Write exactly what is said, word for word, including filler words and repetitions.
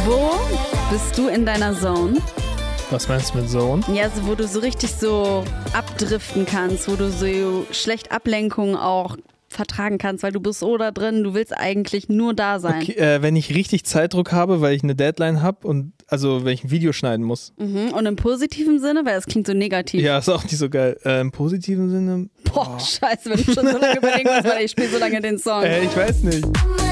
Wo bist du in deiner Zone? Was meinst du mit Zone? Ja, so, wo du so richtig so abdriften kannst, wo du so schlecht Ablenkung auch vertragen kannst, weil du bist so da drin, du willst eigentlich nur da sein. Okay, äh, wenn ich richtig Zeitdruck habe, weil ich eine Deadline habe und also wenn ich ein Video schneiden muss. Mhm. Und im positiven Sinne, weil das klingt so negativ. Ja, ist auch nicht so geil. Äh, Im positiven Sinne. Boah, scheiße, wenn du schon so lange überlegen musst, weil ich spiele so lange den Song. Äh, ich weiß nicht.